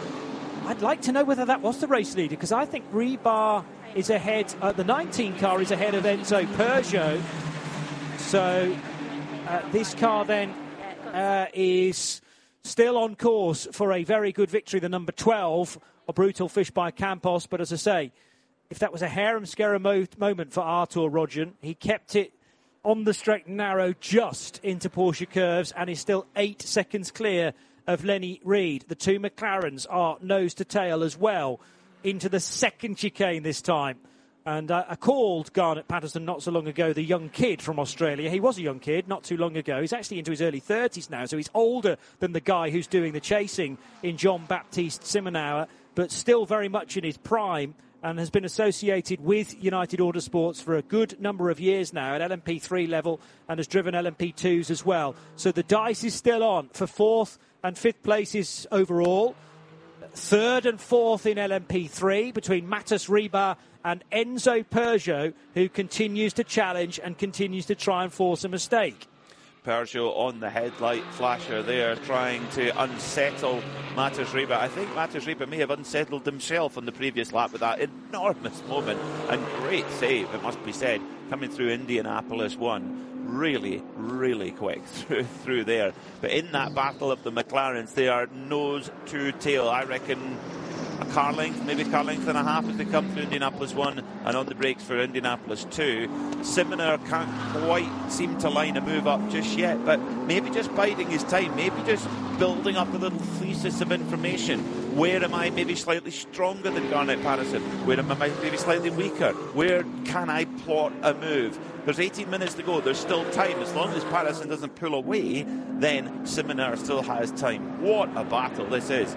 I'd like to know whether that was the race leader, because I think Rebar is ahead, uh, the nineteen car is ahead of Enzo Peugeot. So uh, this car then uh, is still on course for a very good victory, the number twelve, a Brutal Fish by Campos. But as I say, if that was a harem-scarum mo- moment for Artur Rodjan, he kept it on the straight and narrow just into Porsche curves and is still eight seconds clear of Lenny Reed. The two McLarens are nose to tail as well into the second chicane this time. And uh, I called Garnet Patterson not so long ago the young kid from Australia. He was a young kid not too long ago. He's actually into his early thirties now, so he's older than the guy who's doing the chasing in Jean-Baptiste Simonin, but still very much in his prime, and has been associated with United Autosports for a good number of years now at L M P three level, and has driven L M P twos as well. So the dice is still on for fourth and fifth places overall. Third and fourth in L M P three between Matthias Rebar and Enzo Peugeot, who continues to challenge and continues to try and force a mistake. Peugeot on the headlight flasher there, trying to unsettle Matthias Rebar. I think Matthias Rebar may have unsettled himself on the previous lap with that enormous moment. And great save, it must be said, coming through Indianapolis one. Really, really quick through through there. But in that battle of the McLarens, they are nose to tail. I reckon a car length, maybe car length and a half as they come through Indianapolis one and on the brakes for Indianapolis two. Simonin can't quite seem to line a move up just yet, but maybe just biding his time, maybe just building up a little thesis of information. Where am I maybe slightly stronger than Garnet Patterson? Where am I maybe slightly weaker? Where can I plot a move? There's eighteen minutes to go. There's still time. As long as Patterson doesn't pull away, then Simonin still has time. What a battle this is.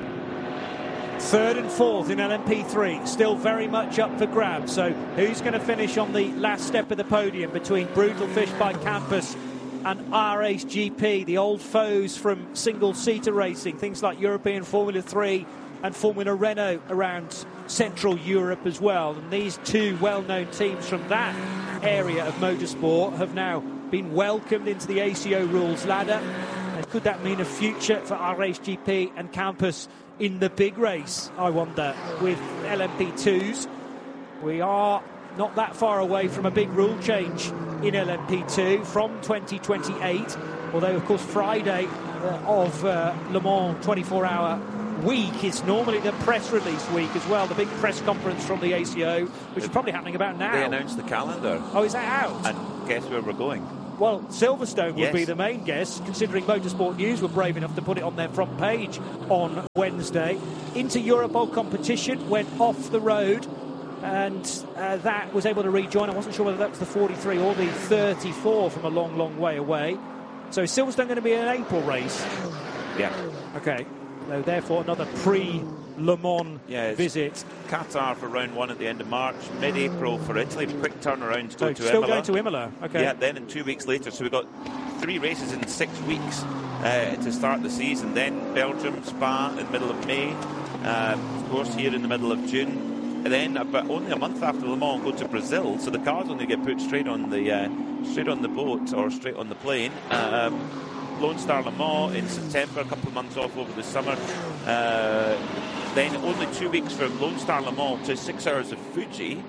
Third and fourth in L M P three, still very much up for grabs. So who's going to finish on the last step of the podium between Brutal Fish by Campus and R H G P, the old foes from single-seater racing, things like European Formula three and Formula Renault around Central Europe as well. And these two well-known teams from that area of motorsport have now been welcomed into the A C O rules ladder. And could that mean a future for R H G P and Campus in the big race, I wonder, with L M P twos? We are not that far away from a big rule change in L M P two from twenty twenty-eight. Although, of course, Friday uh, of uh, Le Mans twenty-four hour week is normally the press release week as well, the big press conference from the A C O, which is probably happening about now. They announced the calendar. Oh, is that out? And guess where we're going? Well, Silverstone Yes. would be the main guess, considering Motorsport News were brave enough to put it on their front page on Wednesday. Into Europol competition, went off the road, and uh, that was able to rejoin. I wasn't sure whether that was the forty-three or the thirty-four from a long, long way away. So is Silverstone going to be an April race? Yeah. Okay. So therefore, another pre-Le Mans Yeah, visit. Qatar for round one at the end of March, mid-April for Italy, quick turnaround to So go to still Imola. going to Imola. Okay. Yeah, then in two weeks later, so we've got three races in six weeks uh, to start the season. Then Belgium, Spa in the middle of May, um, of course here in the middle of June. And then about only a month after Le Mans, go to Brazil. So the cars only get put straight on the uh, straight on the boat or straight on the plane. Um, Lone Star Le Mans in September, a couple of months off over the summer. Uh, then only two weeks from Lone Star Le Mans to six hours of Fuji.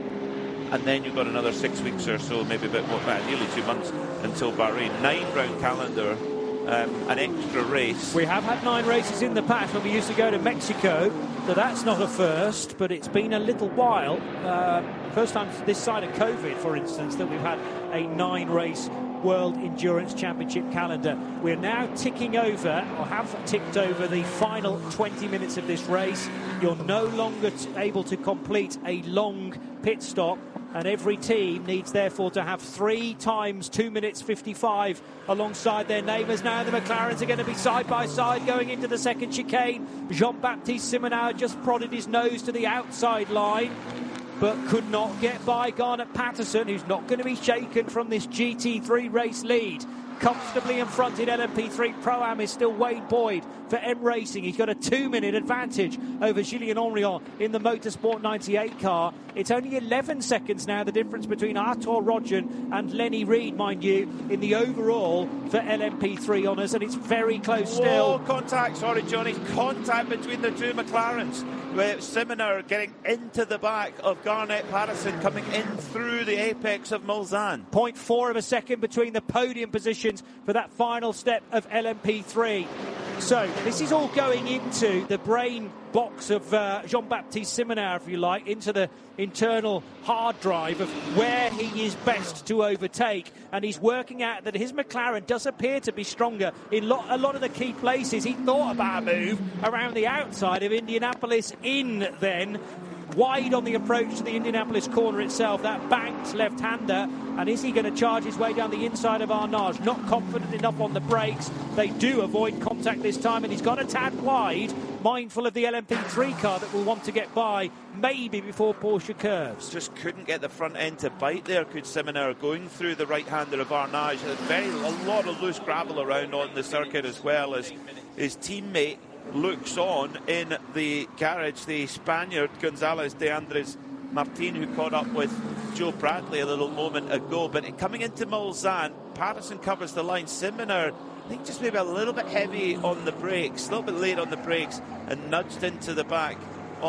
And then you've got another six weeks or so, maybe a bit more, well, nearly two months until Bahrain. Nine round calendar, um, an extra race. We have had nine races in the past when we used to go to Mexico, so that's not a first, but it's been a little while. Uh, first time this side of COVID, for instance, that we've had a nine-race World Endurance Championship calendar. We're now ticking over, or have ticked over, the final twenty minutes of this race. You're no longer t- able to complete a long pit stop, and every team needs therefore to have three times two minutes fifty-five alongside their neighbours. Now the McLarens are going to be side by side going into the second chicane. Jean-Baptiste Simonau just prodded his nose to the outside line, but could not get by Garnet Patterson, who's not going to be shaken from this G T three race lead. Comfortably in front in L M P three Pro-Am is still Wayne Boyd for M Racing. He's got a two-minute advantage over Julien Henrion in the Motorsport ninety-eight car. It's only eleven seconds now, the difference between Artur Rodgen and Lenny Reed, mind you, in the overall for L M P three honours, and it's very close still. Whoa, contact, sorry Johnny, contact between the two McLarens. With Simoner getting into the back of Garnet Patterson, coming in through the apex of Mulsanne. zero point four of a second between the podium positions for that final step of L M P three. So this is all going into the brain box of uh, Jean-Baptiste Simonau, if you like, into the internal hard drive of where he is best to overtake, and he's working out that his McLaren does appear to be stronger in lo- a lot of the key places. He thought about a move around the outside of Indianapolis in then, wide on the approach to the Indianapolis corner itself, that banked left-hander, and is he going to charge his way down the inside of Arnage? Not confident enough on the brakes. They do avoid contact this time, and he's got a tad wide, mindful of the L M P three car that will want to get by, maybe before Porsche curves. Just couldn't get the front end to bite there, could Simoner, going through the right-hander of Arnage. A very a lot of loose gravel around on the circuit, as well as his teammate looks on in the garage, the Spaniard Gonzalez de Andres Martin, who caught up with Joe Bradley a little moment ago. But coming into Mulsanne, Patterson covers the line. Simoner, I think, just maybe a little bit heavy on the brakes, a little bit late on the brakes, and nudged into the back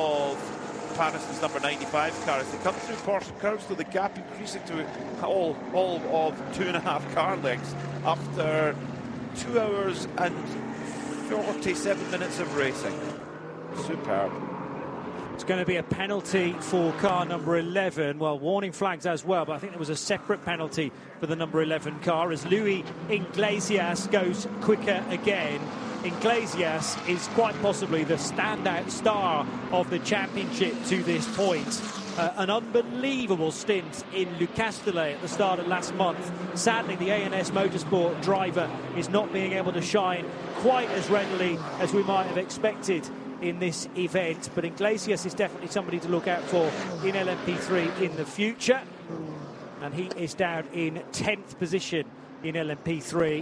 of Patterson's number ninety-five car. As they come through Porsche curves, so the gap increasing to all, all of two and a half car lengths after two hours and forty-seven minutes of racing. Superb. It's going to be a penalty for car number eleven. Well, warning flags as well, but I think there was a separate penalty for the number eleven car as Louis Iglesias goes quicker again. Iglesias is quite possibly the standout star of the championship to this point. Uh, an unbelievable stint in Le Castellet at the start of last month. Sadly, the A N S Motorsport driver is not being able to shine quite as readily as we might have expected in this event, but Iglesias is definitely somebody to look out for in L M P three in the future, and he is down in tenth position in L M P three.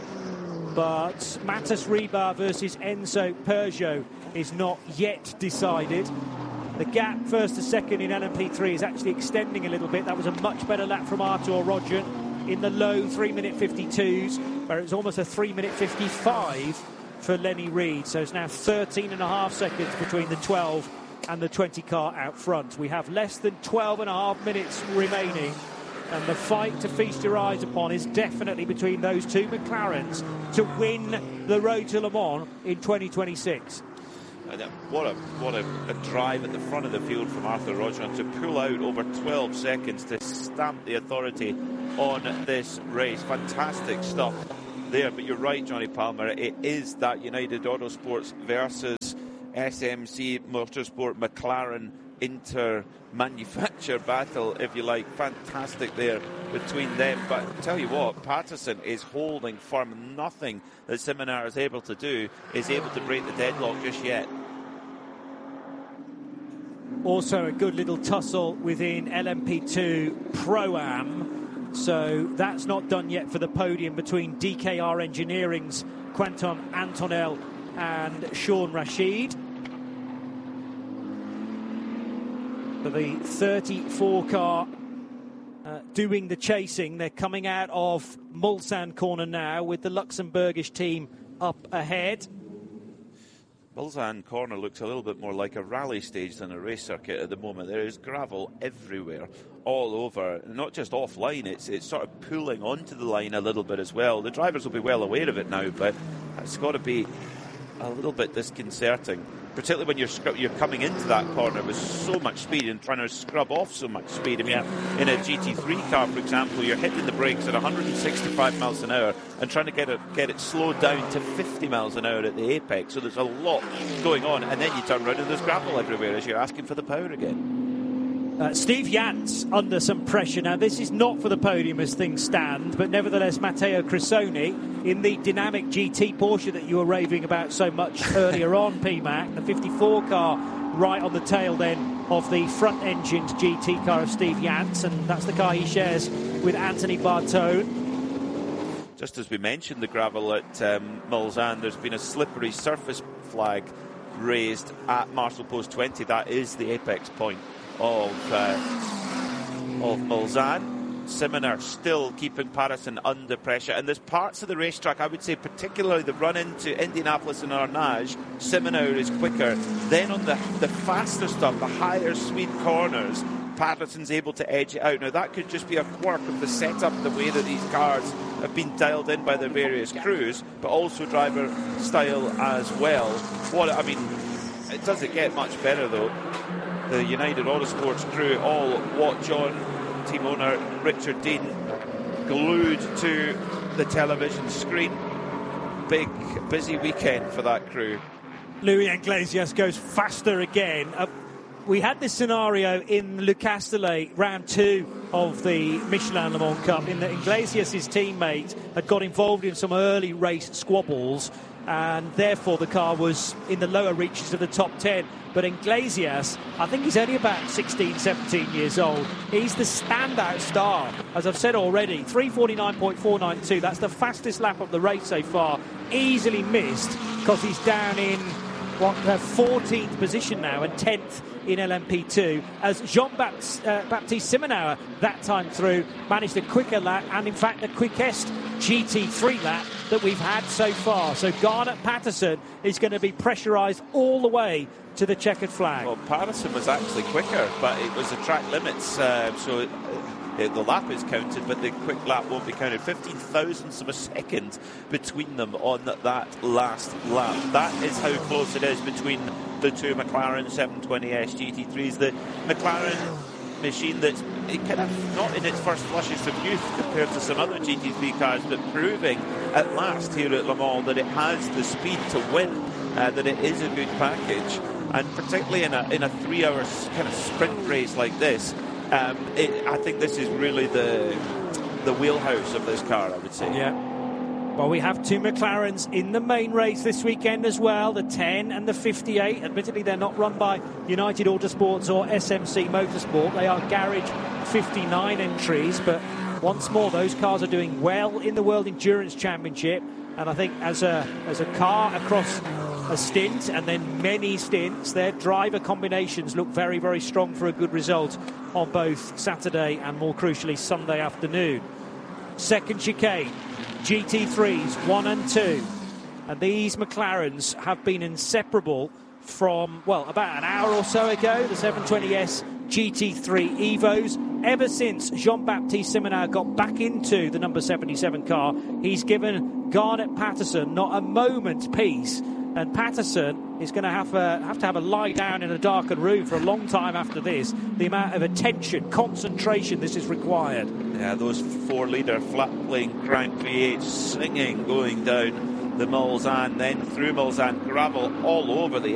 But Matas Riba versus Enzo Peugeot is not yet decided. The gap first to second in L M P three is actually extending a little bit. That was a much better lap from Artur Rodgen in the low three minute fifty-twos, where it was almost a three minute fifty-five for Lenny Reed. So it's now thirteen and a half seconds between the twelve and the twenty car out front. We have less than twelve and a half minutes remaining, and the fight to feast your eyes upon is definitely between those two McLarens to win the Road to Le Mans in twenty twenty-six. And what a what a, a drive at the front of the field from Arthur Roshan to pull out over twelve seconds to stamp the authority on this race. Fantastic stuff there. But you're right, Johnny Palmer. It is that United Autosports versus S M C Motorsport McLaren inter-manufacture battle, if you like. Fantastic there between them. But I tell you what, Patterson is holding firm. Nothing that Simonar is able to do is able to break the deadlock just yet. Also a good little tussle within L M P two Pro-Am. So that's not done yet for the podium between D K R Engineering's Quentin Antonel and Sean Rashid. For the thirty-four car uh, doing the chasing, they're coming out of Mulsanne corner now with the Luxembourgish team up ahead. Mulsanne corner looks a little bit more like a rally stage than a race circuit at the moment. There is gravel everywhere, all over, not just offline, it's it's sort of pulling onto the line a little bit as well. The drivers will be well aware of it now, but it's got to be a little bit disconcerting, particularly when you're scrub- you're coming into that corner with so much speed and trying to scrub off so much speed. I mean, yeah. In a G T three car, for example, you're hitting the brakes at one hundred sixty-five miles an hour and trying to get it get it slowed down to fifty miles an hour at the apex. So there's a lot going on, and then you turn around and there's gravel everywhere as you're asking for the power again. Uh, Steve Yance under some pressure now. This is not for the podium as things stand, but nevertheless Matteo Cressoni in the dynamic G T Porsche that you were raving about so much earlier on, P MAC, the fifty-four car right on the tail then of the front-engined G T car of Steve Yance, and that's the car he shares with Anthony Bartone. Just as we mentioned the gravel at um, Mulsanne, there's been a slippery surface flag raised at Marshall Post twenty. That is the apex point of uh, of Mulsanne. Simonar still keeping Patterson under pressure, and there's parts of the racetrack, I would say particularly the run into Indianapolis and Arnage, Simonar is quicker. Then on the, the faster stuff, the higher speed corners, Patterson's able to edge it out. Now that could just be a quirk of the setup, the way that these cars have been dialed in by the various crews, but also driver style as well. What I mean, it doesn't get much better though. The United Autosports crew all watch on. Team owner Richard Dean glued to the television screen. Big, busy weekend for that crew. Louis Iglesias goes faster again. Uh, we had this scenario in Le Castellet, round two of the Michelin Le Mans Cup, in that Iglesias' teammate had got involved in some early race squabbles, and therefore the car was in the lower reaches of the top ten. But Iglesias, I think he's only about sixteen, seventeen years old. He's the standout star, as I've said already. three forty-nine point four nine two, that's the fastest lap of the race so far. Easily missed because he's down in what, uh, fourteenth position now and tenth in L M P two, as Jean-Baptiste uh, Baptiste Simonar that time through managed a quicker lap, and in fact the quickest G T three lap that we've had so far. So Garnet Patterson is going to be pressurised all the way to the checkered flag. Well, Patterson was actually quicker, but it was the track limits, uh, so it, it, the lap is counted, but the quick lap won't be counted. fifteen thousandths of a second between them on that last lap. That is how close it is between the two McLaren seven twenty S G T threes. The McLaren machine that's it kind of not in its first flushes of youth compared to some other G T three cars, but proving at last here at Le Mans that it has the speed to win, uh, that it is a good package, and particularly in a in a three-hour kind of sprint race like this, um, it, I think this is really the the wheelhouse of this car, I would say. Yeah. Well, we have two McLarens in the main race this weekend as well, the ten and the fifty-eight. Admittedly, they're not run by United Autosports or S M C Motorsport. They are Garage fifty-nine entries, but once more, those cars are doing well in the World Endurance Championship. And I think as a as a car across a stint and then many stints, their driver combinations look very, very strong for a good result on both Saturday and, more crucially, Sunday afternoon. Second chicane. G T threes, one and two. And these McLarens have been inseparable from, well, about an hour or so ago, the seven twenty S G T three Evos. Ever since Jean-Baptiste Simonard got back into the number seventy-seven car, he's given Garnet Patterson not a moment's peace. And Patterson is going to have, a, have to have a lie down in a darkened room for a long time after this. The amount of attention, concentration this is required. Yeah, those four-litre flat-plane crank V eight singing, going down the Mulsanne, then through Mulsanne, gravel all over the